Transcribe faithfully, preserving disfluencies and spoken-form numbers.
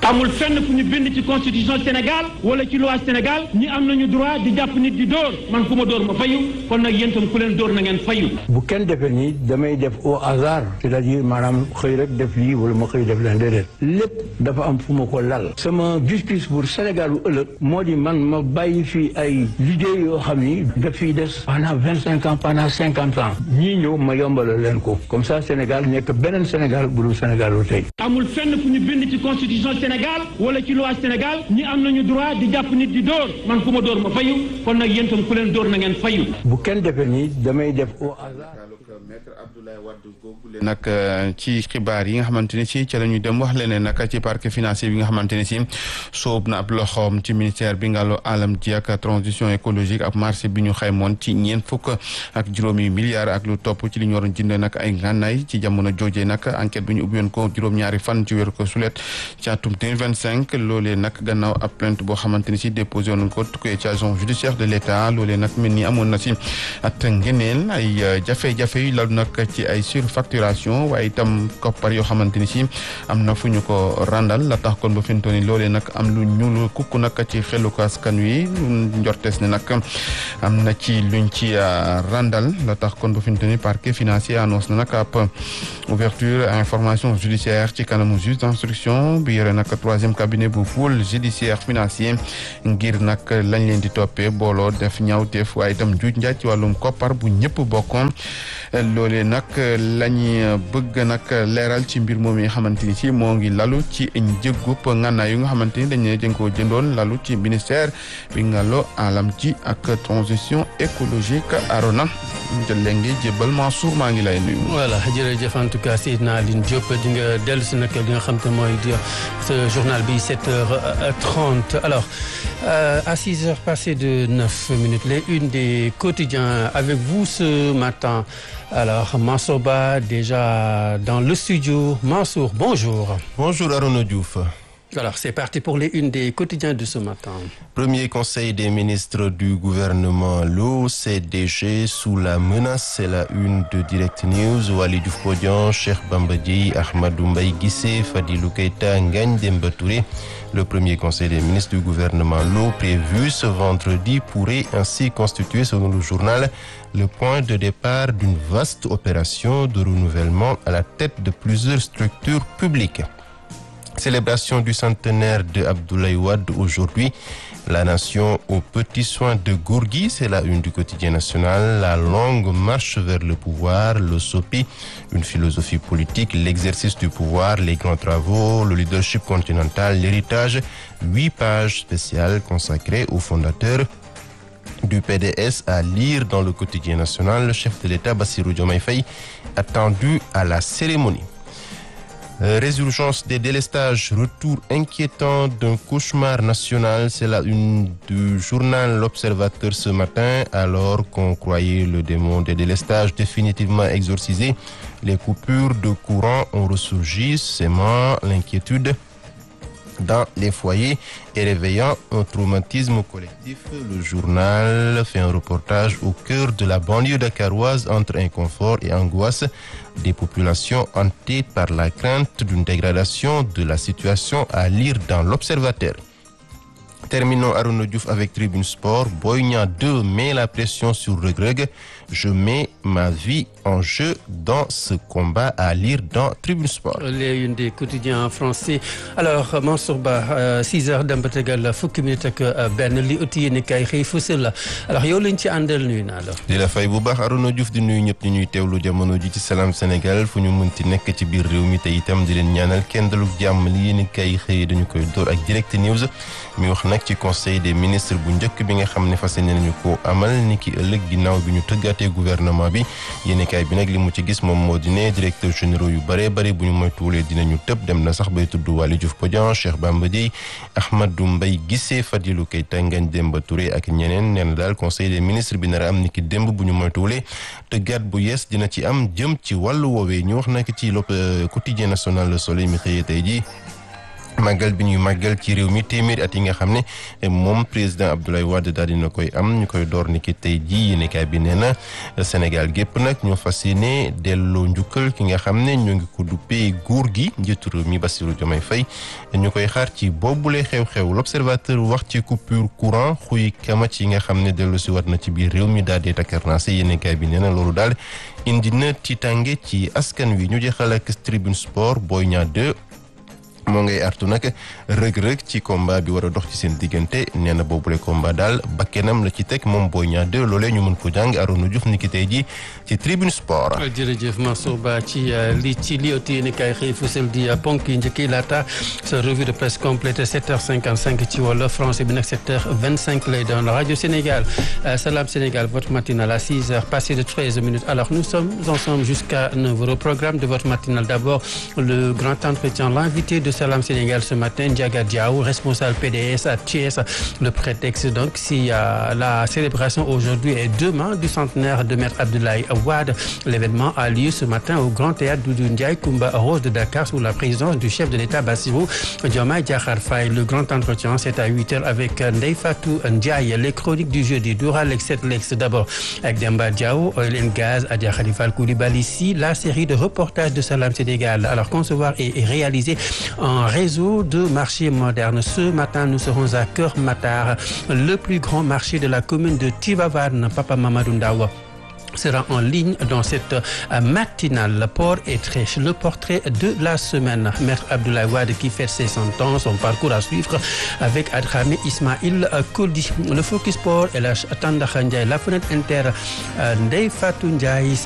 amul fenn fu ñu bind ci constitution Sénégal wala ci loi Sénégal ñi am nañu droit di jàpp nit di dóor man ku ma dóor ma fayu kon nag yéen tam ku leen dóor na ngeen fayu. bu kenn defee nii damay def au hasard c'est-à-dire maanaam xëy rek def lii wala ma xëy def leen déedéet lépp dafa am fu ma ko lal sama gis-gis pour Sénégal bu ëllëg moo di man ma bàyyi fii ay liggéey yoo xam ni daf fiy des pendant vingt cinq ans pendant cinquante ans ñii ñëw ma yombalal leen ko comme ça Sénégal nekk beneen Sénégal bu dul Sénégal lu tey. amul fenn fu ñu bind ci constitution Sénégal wala ci loi Sénégal ñi am nañu droit di jàpp nit di dóor man ku ma dóor ma fayu kon nag yéen tam ku leen dóor na ngeen fayu. bu kenn defee nii damay def au hasard. maître Abdoulaye Wade googu nag ci xibaar yi nga xamante ne si ca la ñu dem wax leneen nag ci parquet financier bi nga xamante ne si soob na ab loxoom ci ministère bi ngàllu alam ji ak transition écologique ak marché bi ñu xaymoon ci ñeent fukk ak juróomi milliards ak lu topp ci li ñu waroon jëndee nag ay ngànnaay ci jamono jooje nag enquête bi ñu ubbi woon ko juróom-ñaari fan ci weeru ko sulet ci atum deux mille vingt-cinq loolee nag gannaaw ab plainte boo xamante ne si déposé woon ko tukkee ci agence judiciaire de l'État loolee nag mel ni amoon na si at ngeneen ay jafe-jafe yu lalu nag ci ay surfacturation waaye itam koppar yoo xamante ni si am na fu ñu ko randal la tax kon ba fintoon ni loolee nag am lu ñuul kukk nag ci xelu ko askan wi njortees ne nag am na ci luñ ci randal la tax kon ba fintoon ni parquet financier annonce na nag ab ouverture information judiciaire ci kanamu juge d'instruction bi yore nag troisième cabinet bu pôle judiciaire financier ngir nag lañ leen di toppee booloo def ñaawteef waaye itam juuj njaaj ci wàllum koppar bu ñëpp bokkoon loolee nag lañu bëgg nag leeral ci mbir moom yi nga xamante ni si moo ngi lalu ci njëgub ngànnaay yu nga xamante ni dañ ne dañ koo jëndoon lalu ci ministère bi ngalo alam ji ak transition écologique Arona jël léegi jébbal Mansour maa ngi lay nuyu. voilà jërëjëf en tout cas Seydina Aline Diop di nga dellu si nag li nga xam te mooy di ce journal bi sept heures trente alors euh, à six heures passées de neuf minutes les unes des quotidiens avec vous ce matin. Alors, Mansour Ba, déjà dans le studio. Mansour, bonjour. Bonjour Arnaud Diouf. Alors, c'est parti pour les unes des quotidiens de ce matin. Premier conseil des ministres du gouvernement, l'O C D G sous la menace, c'est la une de Direct News. Waly Diouf Bodian, Cheikh Bamba Dièye, Ahmadou Mbaye Guissé, Fadilou Keïta, Ngagne Demba Touré. Le premier conseil des ministres du gouvernement, l'O, prévu ce vendredi, pourrait ainsi constituer, selon le journal, le point de départ d'une vaste opération de renouvellement à la tête de plusieurs structures publiques. Célébration du centenaire de Abdoulaye Wade aujourd'hui. La nation aux petits soins de Gorgui, c'est la une du quotidien national. La longue marche vers le pouvoir, le SOPI, une philosophie politique, l'exercice du pouvoir, les grands travaux, le leadership continental, l'héritage. Huit pages spéciales consacrées au fondateur du P D S à lire dans le quotidien national. Le chef de l'État, Bassirou Diomaye Faye, attendu à la cérémonie. Euh, résurgence des délestages, retour inquiétant d'un cauchemar national, c'est la une du journal L'Observateur ce matin. Alors qu'on croyait le démon des délestages définitivement exorcisé, les coupures de courant ont ressurgi, sémant l'inquiétude dans les foyers et réveillant un traumatisme collectif. Le journal fait un reportage au cœur de la banlieue dakaroise entre inconfort et angoisse des populations hantées par la crainte d'une dégradation de la situation, à lire dans l'Observateur. Terminons Arnaud Diouf avec Tribune Sport. Boy Niang deux met la pression sur Reug Reug. Je mets ma vie en jeu dans ce combat, à lire dans Tribune Sport. Les unes des quotidiens français. Alors Mansour Ba, six heures dem ba tegal fukki minute ak benn li ëtt yéen kay xëy fësal la alors yow lañ ci àndal nuyu naa la. di la fay bu baax Arnaud Diouf di nuyu ñëpp ñu ñuy teewlu jamono ji ci Salam Sénégal fu ñu mënti nekk ci biir réew mi te itam di leen ñaanal kenn daluk jàmm li yéen kay xëy dañu koy door ak Direct News mi wax nag ci conseil des ministres bu njëkk bi nga xam ne fas yéene nañu ko amal ni ki ëllëg ginnaaw bi ñu tëggaatee gouvernement bi yéenekaay bi nag li mu ci gis moom moo di ne directeur généraux yu bare bare bu ñu moytuwulee dinañu tëb dem na sax bay tudd Waly Diouf Bodian, Cheikh Bamba Dièye, Ahmadou Mbaye Guissé, Fadilou Keïta, Ngagne Demba Touré ak ñeneen. Nee na daal conseil des ministres bi nar a am ni ki démb bu ñu moytuwulee tëggaat bu yees dina ci am jëm ci wàllu woowee ñu wax nag ci le quotidien national Le Soleil mi xëyee tey ji màggal bi ñuy màggal ci réew mi téeméeri at yi nga xam ne moom président Abdoulaye Wade daal dina koy am ñu koy door ni ki tey jii yéenekaay bi nee na Sénégal gépp nag ñoo fas yéene delloo njukkal ki nga xam ne ñoo ngi ko duppee góor gi njiitu réew mi Bassirou Diomaye Faye ñu koy xaar ci boobule xew-xew l'observateur wax ci coupure courant xuy kamac yi nga xam ne dellu si war na ci biir réew mi daal di takkarnaase yéenekaay bi nee na loolu daal indi na tiitange ci askan wi ñu jeexal ak tribune sport Boy Niang deux moo ngay artu nag rëg-rëg ci combat bi war a dox ci seen diggante nee na boobule combat daal bakkenam la ci teg moom Boy Niang deux loolee ñu mën ko jàng Arouna Diouf ni ki tey ji ci tribune sport. jërëjëf Mansour Ba ci li ci li oti ni kay xëy fësal di ponk yi njëkk yi laata sa revue de presse complète sept heures cinquante-cinq ci wolof français bi nag sept heures vingt-cinq lay doon Radio Sénégal Salam Sénégal votre matinale à six heures passé de treize minutes alors nous sommes ensemble jusqu'à neuf heures au programme de votre matinale d'abord le grand entretien l'invité de Salam Sénégal ce matin, Ndiaga Diaw, responsable P D S à Thiès. Le prétexte donc, si euh, la célébration aujourd'hui et demain du centenaire de Maître Abdoulaye Wade. L'événement a lieu ce matin au Grand Théâtre Doudou Ndiaye, Coumba Rose de Dakar, sous la présidence du chef de l'État Bassirou Diomaye Diakhar Faye. Le grand entretien, c'est à huit heures avec Ndeye Fatou Ndiaye. Les chroniques du jeudi, Dora Lex Lex d'abord avec Demba Diaw, Oil and Gaz, Adja Khalifa Koulibaly. Ici, la série de reportages de Salam Sénégal. Alors, concevoir et, et réaliser un réseau de marchés modernes. Ce matin, nous serons à Keur Matar, le plus grand marché de la commune de Tivaouane. Papa Mamadou Ndaw sera en ligne dans cette matinale. Port et Trèche, le portrait de la semaine. Maître Abdoulaye Wade qui fait ses cent ans, son parcours à suivre avec Adramé Ismaïl Kodi. Le Focus Sport et la Tanda Ndiaye, la fenêtre inter Ndeye Fatou Ndiaye.